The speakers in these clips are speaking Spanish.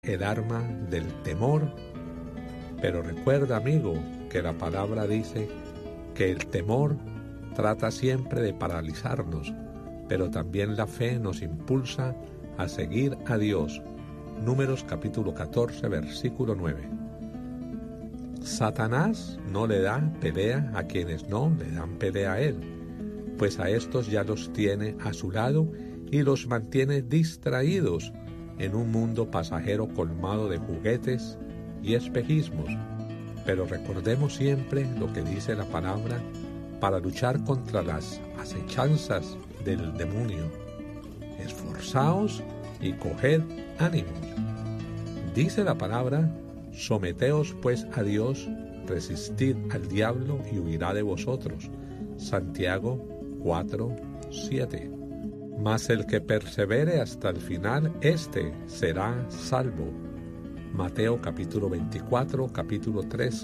el arma del temor. Pero recuerda, amigo, que la palabra dice que el temor trata siempre de paralizarnos, pero también la fe nos impulsa a seguir a Dios. Números capítulo 14, versículo 9. Satanás no le da pelea a quienes no le dan pelea a él, pues a estos ya los tiene a su lado y los mantiene distraídos en un mundo pasajero colmado de juguetes y espejismos. Pero recordemos siempre lo que dice la palabra para luchar contra las acechanzas del demonio. Esforzaos y coged ánimos. Dice la palabra: someteos pues a Dios, resistid al diablo y huirá de vosotros. Santiago 4:7. Mas el que persevere hasta el final, éste será salvo. Mateo capítulo 24, capítulo 13.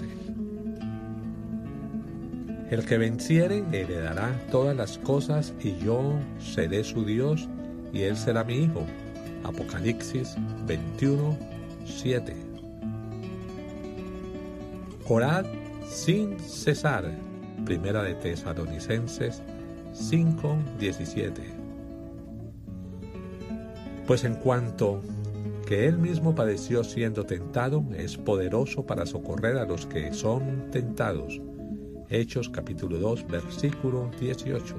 El que venciere heredará todas las cosas, y yo seré su Dios, y él será mi hijo. Apocalipsis 21:7. Orad sin cesar. Primera de Tesalonicenses 5:17. Pues en cuanto que él mismo padeció siendo tentado, es poderoso para socorrer a los que son tentados. Hechos capítulo 2, versículo 18.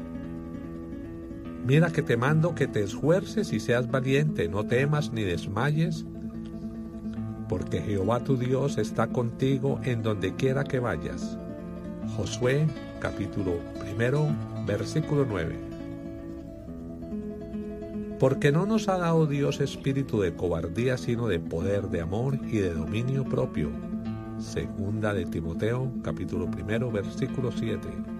Mira que te mando que te esfuerces y seas valiente, no temas ni desmayes, porque Jehová tu Dios está contigo en donde quiera que vayas. Josué capítulo 1, versículo 9. Porque no nos ha dado Dios espíritu de cobardía, sino de poder, de amor y de dominio propio. Segunda de Timoteo, capítulo 1, versículo 7.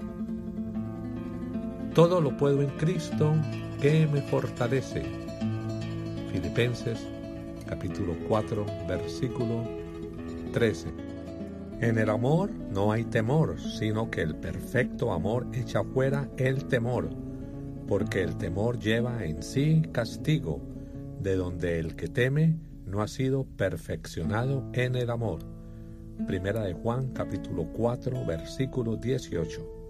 Todo lo puedo en Cristo que me fortalece. Filipenses, capítulo 4, versículo 13. En el amor no hay temor, sino que el perfecto amor echa fuera el temor, porque el temor lleva en sí castigo, de donde el que teme no ha sido perfeccionado en el amor. Primera de Juan, capítulo 4, versículo 18.